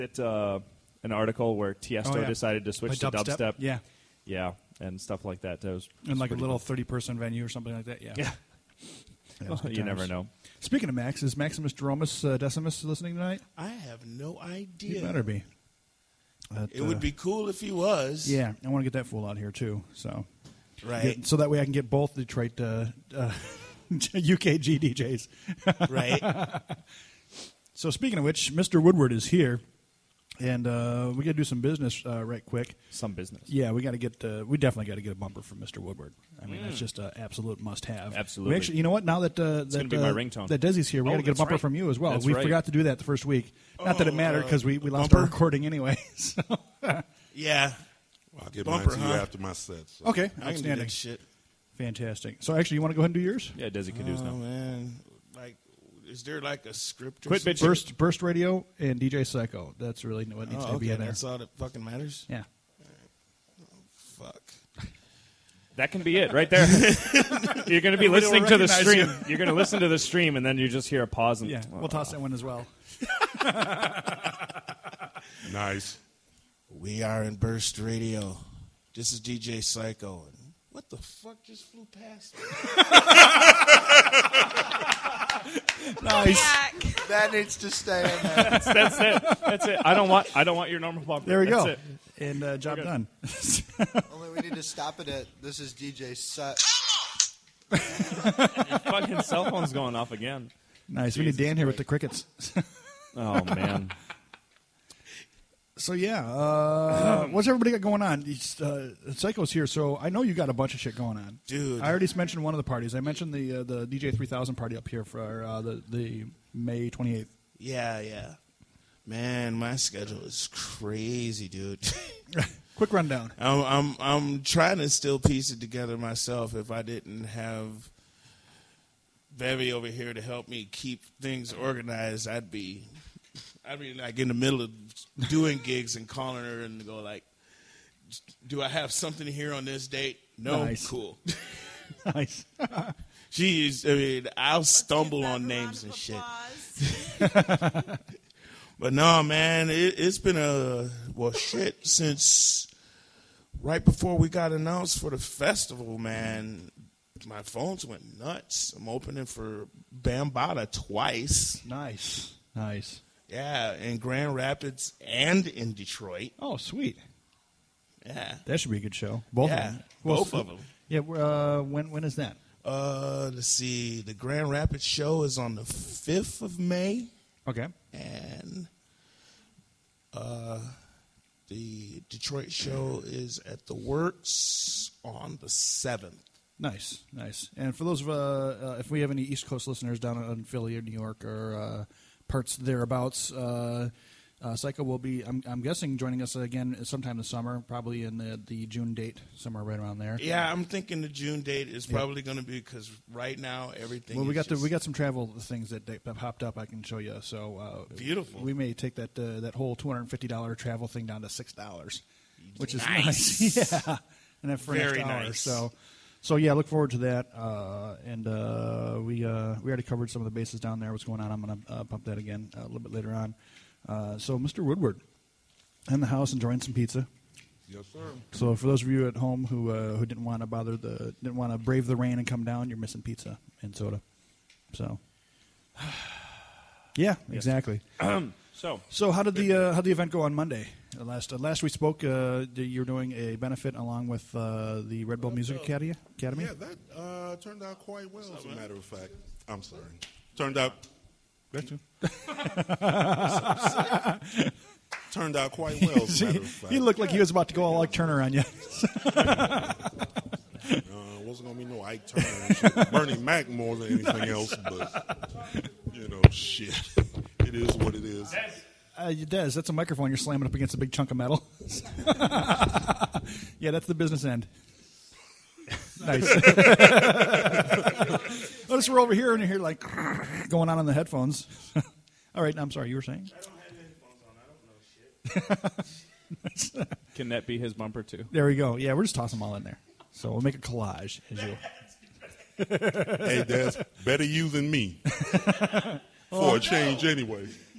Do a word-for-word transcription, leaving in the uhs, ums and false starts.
It, uh, an article where Tiesto Oh, yeah. decided to switch By to dubstep? dubstep. Yeah. Yeah, and stuff like that. That was In like a pretty little cool. thirty-person venue or something like that. Yeah. Yeah. Yeah, it was good You never times. know. Speaking of Max, is Maximus Jeromus uh, Decimus listening tonight? I have no He idea. better be. But, It would uh, be cool if he was. Yeah, I want to get that fool out here too. So, Right. Get- so that way I can get both Detroit uh, uh, U K G D Js. Right. So speaking of which, Mister Woodward is here, and uh, we got to do some business uh, right quick. Some business. Yeah, we got to get. Uh, we definitely got to get a bumper from Mister Woodward. I mean, that's just an absolute must-have. Absolutely. We actually, you know what? Now that uh, that gonna be my uh, ringtone. that Desi's here, we Oh, got to get a that's bumper right. from you as well. That's we right. forgot to do that the first week. Not that it Oh, mattered uh, because we, we lost bumper? our recording anyway. So. Yeah. I'll get Bumper, mine to you huh? after my set. So. Okay, I can do outstanding, that shit. fantastic. So actually, you want to go ahead and do yours? Yeah, Desi can do Oh now. man, like, is there like a script? Or Quit something? bitching. Burst, Burst Radio, and D J Psycho. That's really what needs Oh, to be okay, in there. that's all that fucking matters. Yeah. Fuck. That can be it right there. You're going to be Everybody will listening to the recognize stream. you. You're going to listen to the stream, and then you just hear a pause. And, Yeah, we'll toss that one as well. Nice. We are in Burst Radio. This is D J Psycho. And what the fuck just flew past me? Nice. That needs to stay in there. that's, that's it. That's it. I don't want. I don't want your normal bumper. There we That's go. It. And uh, job good. done. Only we need to stop it at this is D J Sut. Your fucking cell phone's going off again. Nice. We need Dan here with the crickets. Oh man. So yeah, uh, what's everybody got going on? It's, uh, Psycho's here, so I know you got a bunch of shit going on, Dude. I already mentioned one of the parties. I mentioned the uh, the D J three thousand party up here for uh, the the May twenty eighth. Yeah, yeah. Man, my schedule is crazy, dude. Quick rundown. I'm, I'm I'm trying to still piece it together myself. If I didn't have Bevy over here to help me keep things organized, I'd be I'd be like in the middle of doing gigs and calling her and go like, "Do I have something here on this date?" No, Nice. cool. Nice. She's. I mean, I'll stumble on names and shit. But no, man, it, it's been a well shit since right before we got announced for the festival. Man, my phones went nuts. I'm opening for Bambaataa twice. Nice. Nice. Yeah, in Grand Rapids and in Detroit. Oh, sweet. Yeah, That should be a good show. Both Yeah, of them. Well, both so- of them. Yeah. Uh, when when is that? Uh, let's see. The Grand Rapids show is on the fifth of May, Okay. and uh, the Detroit show is at the Works on the seventh. Nice, nice. And for those of uh, uh, if we have any East Coast listeners down in Philly or New York or uh, parts thereabouts, uh, uh, Psycho will be, I'm, I'm guessing, joining us again sometime this summer, probably in the, the June date, somewhere right around there. Yeah, I'm thinking the June date is probably going to be because right now everything. Well, we is got the, just we got some travel things that, that popped up. I can show you. So uh, Beautiful. We may take that uh, that whole two hundred and fifty dollar travel thing down to six dollars, which is Nice. nice. Yeah, and then for Very next hour. nice. So, so yeah, look forward to that. Uh, and uh, we uh, we already covered some of the bases down there. What's going on? I'm going to uh, pump that again uh, a little bit later on. Uh, so, Mister Woodward in the house enjoying some pizza. Yes, sir. So, for those of you at home who uh, who didn't want to bother the didn't want to brave the rain and come down, you're missing pizza and soda. So, yeah, exactly. So So, how did the uh, how did the event go on Monday? Uh, last uh, last we spoke, uh, the- you're doing a benefit along with uh, the Red Bull Music Academy. Academy. Yeah, that uh, turned out quite well, as a matter of fact. I'm sorry. Turned out turned out quite well, as a matter of fact. He looked like he was about to go all like Turner on you. Uh, wasn't gonna be no Ike Turner and shit. Bernie Mac more than anything else, but you know, shit. It is what it is. Uh, it does. That's a microphone. You're slamming up against a big chunk of metal. Yeah, that's the business end. Nice. Notice we're over here and you hear like going on in the headphones. All right, I'm sorry. You were saying? I don't have headphones on. I don't know shit. can that be his bumper too? There we go. Yeah, we're just tossing them all in there. So we'll make a collage as you. Hey, Des, better you than me. For a change anyway.